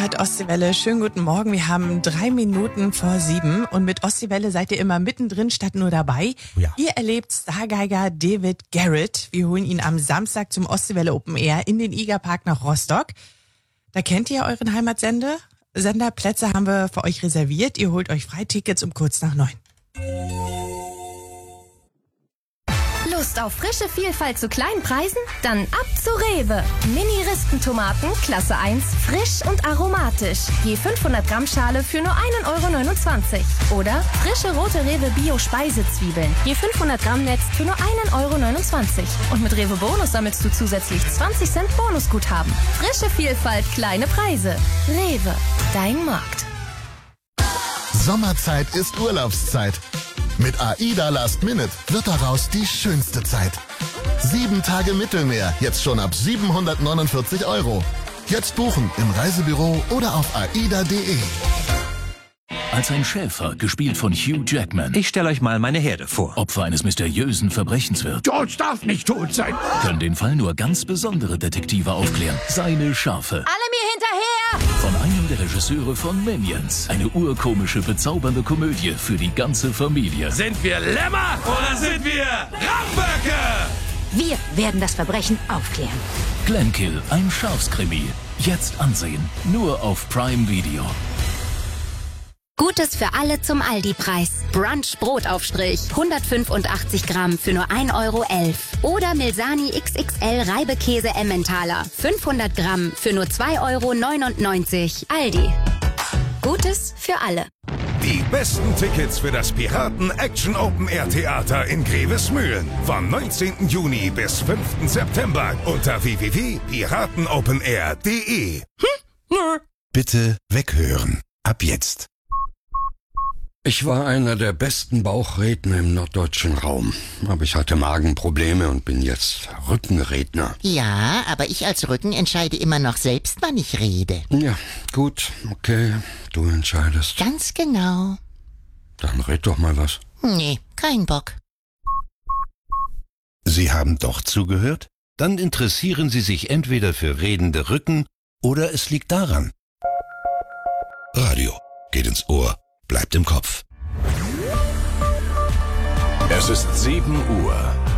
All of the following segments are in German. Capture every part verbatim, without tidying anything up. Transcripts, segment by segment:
hört Ostseewelle. Schönen guten Morgen. Wir haben drei Minuten vor sieben und mit Ostseewelle seid ihr immer mittendrin statt nur dabei. Ja. Ihr erlebt Stargeiger David Garrett. Wir holen ihn am Samstag zum Ostseewelle Open Air in den Igerpark nach Rostock. Da kennt ihr euren Heimatsender. Sender, Plätze haben wir für euch reserviert. Ihr holt euch Freitickets um kurz nach neun. Lust auf frische Vielfalt zu kleinen Preisen? Dann ab zu Rewe. Mini-Rispentomaten, Klasse eins, frisch und aromatisch. Je fünfhundert Gramm Schale für nur ein Euro neunundzwanzig. Oder frische rote Rewe Bio-Speisezwiebeln. Je fünfhundert Gramm Netz für nur ein Euro neunundzwanzig. Und mit Rewe Bonus sammelst du zusätzlich zwanzig Cent Bonusguthaben. Frische Vielfalt, kleine Preise. Rewe, dein Markt. Sommerzeit ist Urlaubszeit. Mit AIDA Last Minute wird daraus die schönste Zeit. Sieben Tage Mittelmeer, jetzt schon ab siebenhundertneunundvierzig Euro. Jetzt buchen im Reisebüro oder auf aida punkt de. Als ein Schäfer, gespielt von Hugh Jackman, Ich stelle euch mal meine Herde vor. Opfer eines mysteriösen Verbrechens wird, George darf nicht tot sein. können den Fall nur ganz besondere Detektive aufklären. Seine Schafe. Alle mir hinterher! Von einem der Regisseure von Minions. Eine urkomische, bezaubernde Komödie für die ganze Familie. Sind wir Lämmer oder sind wir Ramböcke? Wir werden das Verbrechen aufklären. Glenkill, ein Schafskrimi. Jetzt ansehen. Nur auf Prime Video. Gutes für alle zum Aldi-Preis. Brunch Brotaufstrich, hundertfünfundachtzig Gramm für nur ein Euro elf. Oder Milsani X X L Reibekäse Emmentaler, fünfhundert Gramm für nur zwei Euro neunundneunzig. Aldi. Gutes für alle. Die besten Tickets für das Piraten Action Open Air Theater in Grevesmühlen. Vom neunzehnten Juni bis fünften September unter w w w punkt piratenopenair punkt de. Bitte weghören. Ab jetzt. Ich war einer der besten Bauchredner im norddeutschen Raum. Aber ich hatte Magenprobleme und bin jetzt Rückenredner. Ja, aber ich als Rücken entscheide immer noch selbst, wann ich rede. Ja, gut, okay, du entscheidest. Ganz genau. Dann red doch mal was. Nee, kein Bock. Sie haben doch zugehört? Dann interessieren Sie sich entweder für redende Rücken oder es liegt daran. Radio geht ins Ohr. Bleibt im Kopf. Es ist sieben Uhr.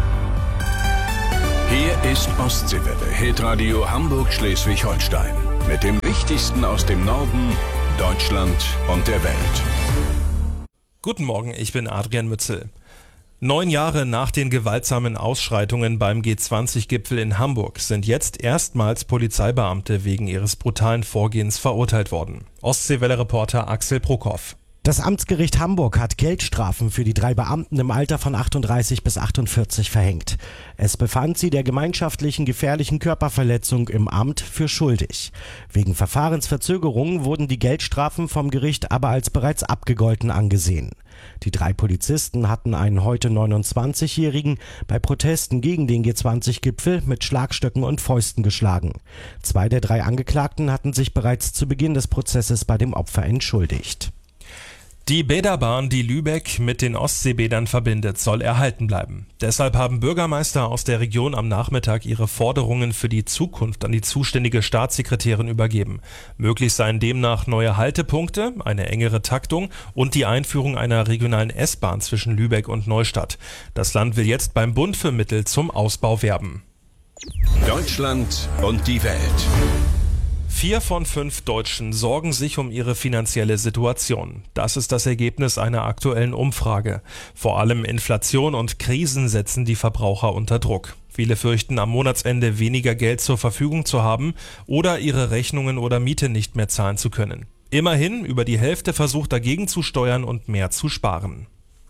Hier ist Ostseewelle, Hitradio Hamburg-Schleswig-Holstein. Mit dem Wichtigsten aus dem Norden, Deutschland und der Welt. Guten Morgen, ich bin Adrian Mützel. Neun Jahre nach den gewaltsamen Ausschreitungen beim G zwanzig Gipfel in Hamburg sind jetzt erstmals Polizeibeamte wegen ihres brutalen Vorgehens verurteilt worden. Ostseewelle-Reporter Axel Prokop. Das Amtsgericht Hamburg hat Geldstrafen für die drei Beamten im Alter von achtunddreißig bis achtundvierzig verhängt. Es befand sie der gemeinschaftlichen gefährlichen Körperverletzung im Amt für schuldig. Wegen Verfahrensverzögerungen wurden die Geldstrafen vom Gericht aber als bereits abgegolten angesehen. Die drei Polizisten hatten einen heute neunundzwanzigjährigen bei Protesten gegen den G zwanzig Gipfel mit Schlagstöcken und Fäusten geschlagen. Zwei der drei Angeklagten hatten sich bereits zu Beginn des Prozesses bei dem Opfer entschuldigt. Die Bäderbahn, die Lübeck mit den Ostseebädern verbindet, soll erhalten bleiben. Deshalb haben Bürgermeister aus der Region am Nachmittag ihre Forderungen für die Zukunft an die zuständige Staatssekretärin übergeben. Möglich seien demnach neue Haltepunkte, eine engere Taktung und die Einführung einer regionalen S-Bahn zwischen Lübeck und Neustadt. Das Land will jetzt beim Bund für Mittel zum Ausbau werben. Deutschland und die Welt. Vier von fünf Deutschen sorgen sich um ihre finanzielle Situation. Das ist das Ergebnis einer aktuellen Umfrage. Vor allem Inflation und Krisen setzen die Verbraucher unter Druck. Viele fürchten, am Monatsende weniger Geld zur Verfügung zu haben oder ihre Rechnungen oder Miete nicht mehr zahlen zu können. Immerhin, über die Hälfte versucht dagegen zu steuern und mehr zu sparen.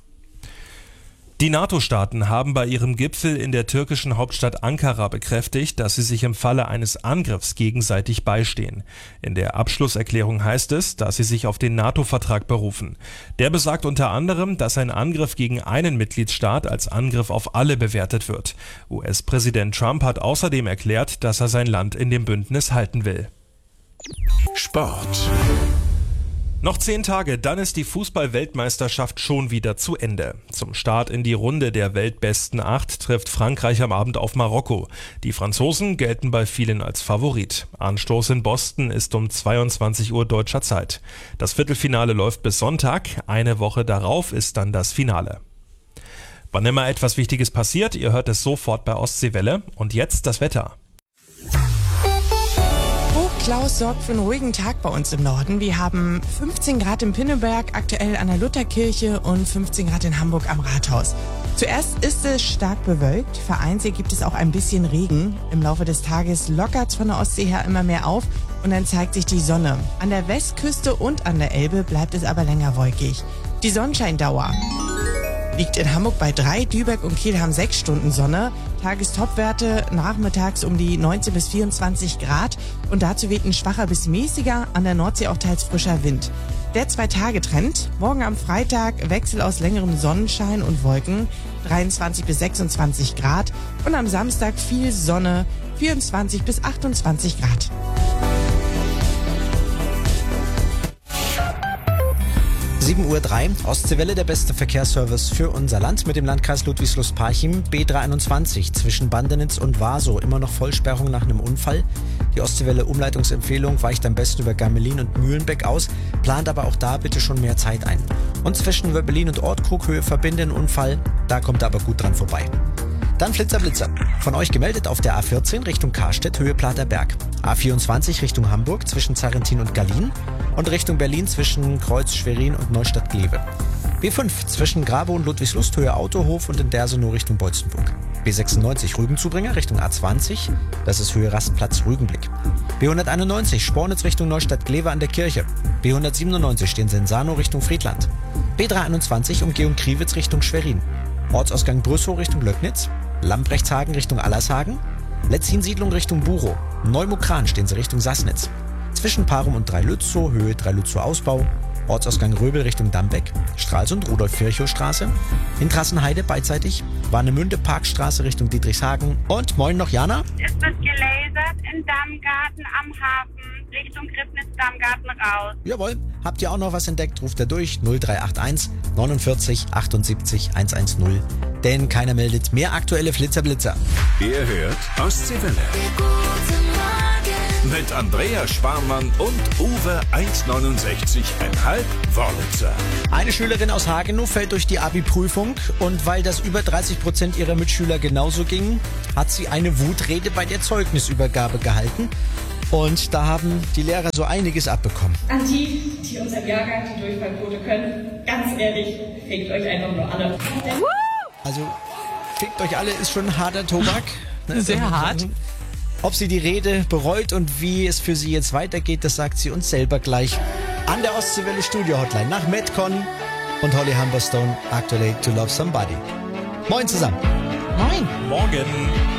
Die NATO-Staaten haben bei ihrem Gipfel in der türkischen Hauptstadt Ankara bekräftigt, dass sie sich im Falle eines Angriffs gegenseitig beistehen. In der Abschlusserklärung heißt es, dass sie sich auf den NATO-Vertrag berufen. Der besagt unter anderem, dass ein Angriff gegen einen Mitgliedstaat als Angriff auf alle bewertet wird. U S-Präsident Trump hat außerdem erklärt, dass er sein Land in dem Bündnis halten will. Sport. Noch zehn Tage, dann ist die Fußball-Weltmeisterschaft schon wieder zu Ende. Zum Start in die Runde der weltbesten acht trifft Frankreich am Abend auf Marokko. Die Franzosen gelten bei vielen als Favorit. Anstoß in Boston ist um zweiundzwanzig Uhr deutscher Zeit. Das Viertelfinale läuft bis Sonntag. Eine Woche darauf ist dann das Finale. Wann immer etwas Wichtiges passiert, ihr hört es sofort bei Ostseewelle. Und jetzt das Wetter. Klaus sorgt für einen ruhigen Tag bei uns im Norden. Wir haben fünfzehn Grad in Pinneberg, aktuell an der Lutherkirche, und fünfzehn Grad in Hamburg am Rathaus. Zuerst ist es stark bewölkt, vereinzelt gibt es auch ein bisschen Regen. Im Laufe des Tages lockert es von der Ostsee her immer mehr auf und dann zeigt sich die Sonne. An der Westküste und an der Elbe bleibt es aber länger wolkig. Die Sonnenscheindauer liegt in Hamburg bei drei, Lübeck und Kiel haben sechs Stunden Sonne. Tagestopwerte nachmittags um die neunzehn bis vierundzwanzig Grad und dazu weht ein schwacher bis mäßiger, an der Nordsee auch teils frischer Wind. Der Zwei-Tage-Trend: morgen am Freitag Wechsel aus längerem Sonnenschein und Wolken, dreiundzwanzig bis sechsundzwanzig Grad, und am Samstag viel Sonne, vierundzwanzig bis achtundzwanzig Grad. sieben Uhr drei, Ostseewelle, der beste Verkehrsservice für unser Land mit dem Landkreis Ludwigslust-Parchim. B dreihunderteinundzwanzig zwischen Bandenitz und Warsow, immer noch Vollsperrung nach einem Unfall. Die Ostseewelle Umleitungsempfehlung weicht am besten über Gamelin und Mühlenbeck aus, plant aber auch da bitte schon mehr Zeit ein. Und zwischen Wöbbelin und Ortkrughöhe verbinde Unfall, da kommt er aber gut dran vorbei. Dann Flitzer Blitzer. Von euch gemeldet auf der A vierzehn Richtung Karstedt, Höhe Platerberg. A vierundzwanzig Richtung Hamburg zwischen Zarrentin und Gallien und Richtung Berlin zwischen Kreuz Schwerin und Neustadt-Glewe. B fünf zwischen Grabe und Ludwigslust, Höhe Autohof, und in Dersenow Richtung Bolzenburg. B sechsundneunzig Rügenzubringer Richtung A zwanzig, das ist Höhe Rastplatz Rügenblick. B hunderteinundneunzig Spornitz Richtung Neustadt-Glewe an der Kirche. B hundertsiebenundneunzig Stensensano Richtung Friedland. B dreihunderteinundzwanzig Umgehung Kriwitz Richtung Schwerin. Ortsausgang Brüssow Richtung Löcknitz. Lambrechtshagen Richtung Allershagen, Letzin-Siedlung Richtung Buchow, Neumukran stehen sie Richtung Sassnitz, zwischen Parum und Dreilützow, Höhe Dreilützow Ausbau, Ortsausgang Röbel Richtung Dambeck, Stralsund Rudolf-Virchow-Straße, in Trassenheide beidseitig, Warnemünde Parkstraße Richtung Dietrichshagen und moin noch Jana. Es wird gelasert in Dammgarten am Hafen Richtung Griffnitz-Dammgarten raus. Jawohl, habt ihr auch noch was entdeckt, ruft er durch null drei acht eins neunundvierzig achtundsiebzig hundertzehn. Denn keiner meldet. Mehr aktuelle Flitzerblitzer. Ihr hört Ostseewelle. Mit Andrea Sparmann und Uwe eins neunundsechzig Komma fünf Wörlitzer. Eine Schülerin aus Hagenow fällt durch die Abi-Prüfung, und weil das über dreißig Prozent ihrer Mitschüler genauso ging, hat sie eine Wutrede bei der Zeugnisübergabe gehalten. Und da haben die Lehrer so einiges abbekommen. An die, die unserem Jahrgang die Durchfallquote können, ganz ehrlich, fickt euch einfach nur alle. Also, fickt euch alle ist schon ein harter Tobak. Ne? Sehr hart. Ob sie die Rede bereut und wie es für sie jetzt weitergeht, das sagt sie uns selber gleich an der Ostseewelle Studio Hotline nach Metcon und Holly Humberstone, Actually to Love Somebody. Moin zusammen. Moin. Morgen.